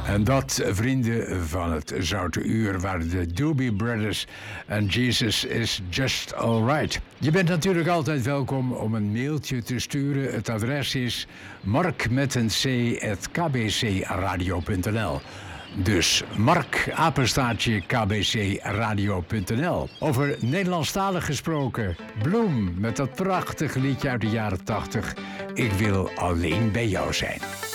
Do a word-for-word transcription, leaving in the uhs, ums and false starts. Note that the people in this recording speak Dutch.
En dat, vrienden van het Zoute Uur, waren de Doobie Brothers en Jesus is Just Alright. Je bent natuurlijk altijd welkom om een mailtje te sturen. Het adres is mark met een c at k b c radio punt n l. Dus Mark, apenstaartje k b c radio punt n l. Over Nederlandstalig gesproken, Bloem met dat prachtige liedje uit de jaren tachtig. Ik wil alleen bij jou zijn.